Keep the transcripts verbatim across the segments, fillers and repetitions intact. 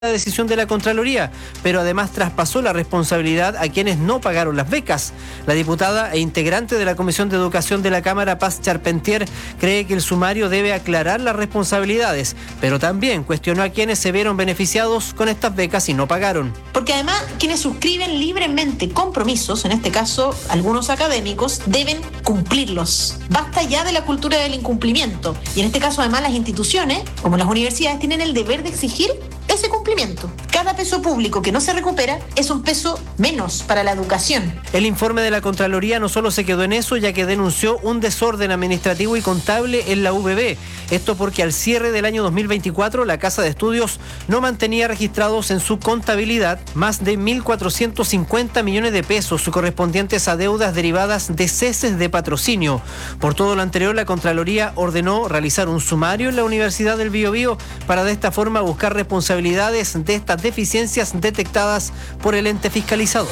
la decisión de la Contraloría, pero además traspasó la responsabilidad a quienes no pagaron las becas. La diputada e integrante de la Comisión de Educación de la Cámara, Paz Charpentier, cree que el sumario debe aclarar las responsabilidades, pero también cuestionó a quienes se vieron beneficiados con estas becas y no pagaron. Porque además quienes suscriben libremente compromisos, en este caso algunos académicos, deben cumplirlos. Basta ya de la cultura del incumplimiento. Y en este caso además las instituciones, como las universidades, tienen el deber de exigir ese cumplimiento. Cada peso público que no se recupera es un peso menos para la educación. El informe de la Contraloría no solo se quedó en eso, ya que denunció un desorden administrativo y contable en la U B B. Esto porque al cierre del año dos mil veinticuatro, la Casa de Estudios no mantenía registrados en su contabilidad más de mil cuatrocientos cincuenta millones de pesos correspondientes a deudas derivadas de ceses de patrocinio. Por todo lo anterior, la Contraloría ordenó realizar un sumario en la Universidad del Biobío para de esta forma buscar responsabilidades de estas deficiencias detectadas por el ente fiscalizador.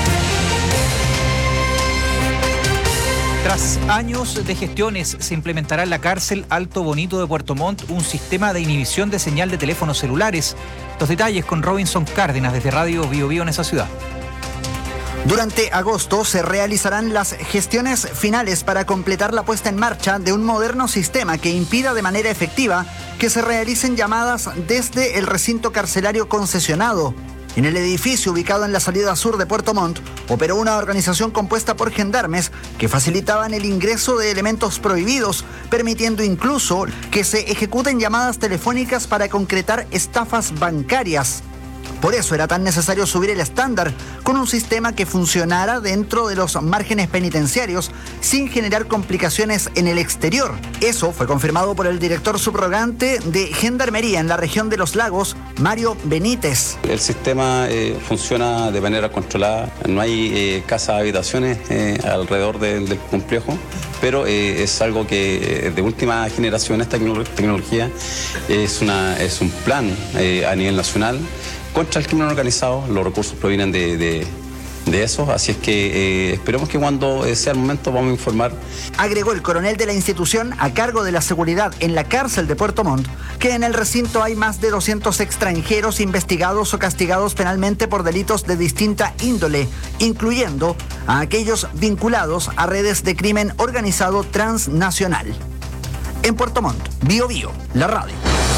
Tras años de gestiones, se implementará en la cárcel Alto Bonito de Puerto Montt un sistema de inhibición de señal de teléfonos celulares. Los detalles con Robinson Cárdenas desde Radio Biobío en esa ciudad. Durante agosto se realizarán las gestiones finales para completar la puesta en marcha de un moderno sistema que impida de manera efectiva que se realicen llamadas desde el recinto carcelario concesionado. En el edificio ubicado en la salida sur de Puerto Montt, operó una organización compuesta por gendarmes que facilitaban el ingreso de elementos prohibidos, permitiendo incluso que se ejecuten llamadas telefónicas para concretar estafas bancarias. Por eso era tan necesario subir el estándar con un sistema que funcionara dentro de los márgenes penitenciarios sin generar complicaciones en el exterior. Eso fue confirmado por el director subrogante de Gendarmería en la región de Los Lagos, Mario Benítez. El sistema eh, funciona de manera controlada, no hay eh, casas habitaciones eh, alrededor del, del complejo, pero eh, es algo que eh, de última generación, esta tecnología es, una, es un plan eh, a nivel nacional contra el crimen organizado. Los recursos provienen de, de, de eso, así es que eh, esperemos que cuando sea el momento vamos a informar. Agregó el coronel de la institución a cargo de la seguridad en la cárcel de Puerto Montt que en el recinto hay más de doscientos extranjeros investigados o castigados penalmente por delitos de distinta índole, incluyendo a aquellos vinculados a redes de crimen organizado transnacional. En Puerto Montt, Biobío, la radio.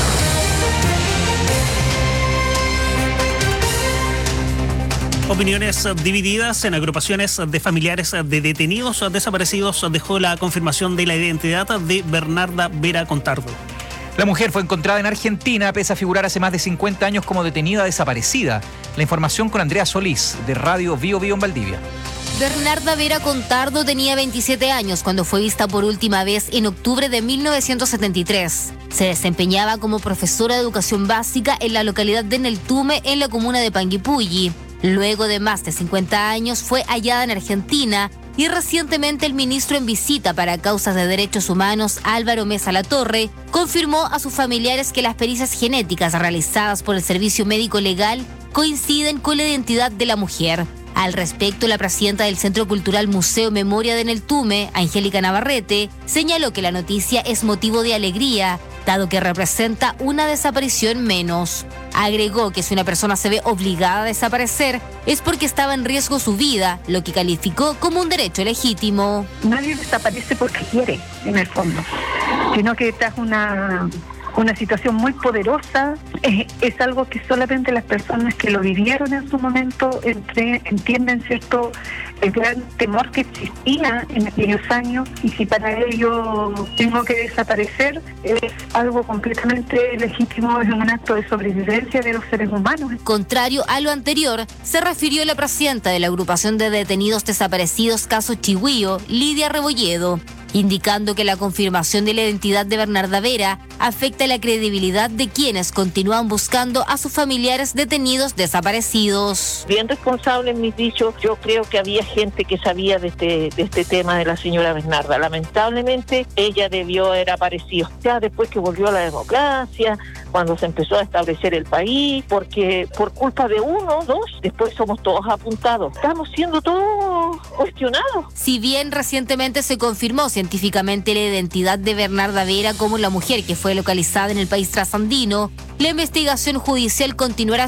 Opiniones divididas en agrupaciones de familiares de detenidos desaparecidos dejó la confirmación de la identidad de Bernarda Vera Contardo. La mujer fue encontrada en Argentina pese a figurar hace más de cincuenta años como detenida desaparecida. La información con Andrea Solís de Radio Biobío en Valdivia. Bernarda Vera Contardo tenía veintisiete años cuando fue vista por última vez en octubre de mil novecientos setenta y tres. Se desempeñaba como profesora de educación básica en la localidad de Neltume, en la comuna de Panguipulli. Luego de más de cincuenta años fue hallada en Argentina y recientemente el ministro en visita para causas de derechos humanos, Álvaro Mesa Latorre, confirmó a sus familiares que las pericias genéticas realizadas por el Servicio Médico Legal coinciden con la identidad de la mujer. Al respecto, la presidenta del Centro Cultural Museo Memoria de Neltume, Angélica Navarrete, señaló que la noticia es motivo de alegría, dado que representa una desaparición menos. Agregó que si una persona se ve obligada a desaparecer es porque estaba en riesgo su vida, lo que calificó como un derecho legítimo. Nadie desaparece porque quiere, en el fondo, sino que tras una... una situación muy poderosa, eh, es algo que solamente las personas que lo vivieron en su momento entre, entienden, ¿cierto?, el gran temor que existía en aquellos años, y si para ello tengo que desaparecer, es algo completamente legítimo, es un acto de sobrevivencia de los seres humanos. Contrario a lo anterior, se refirió la presidenta de la agrupación de detenidos desaparecidos Caso Chigüío, Lidia Rebolledo, indicando que la confirmación de la identidad de Bernarda Vera afecta la credibilidad de quienes continúan buscando a sus familiares detenidos desaparecidos. Bien responsable en mis dichos, yo creo que había gente que sabía de este, de este tema de la señora Bernarda. Lamentablemente ella debió haber aparecido ya después que volvió a la democracia, cuando se empezó a establecer el país, porque por culpa de uno, dos, después somos todos apuntados. Estamos siendo todos cuestionados. Si bien recientemente se confirmó si científicamente la identidad de Bernarda Vera como la mujer que fue localizada en el país trasandino, la investigación judicial continuará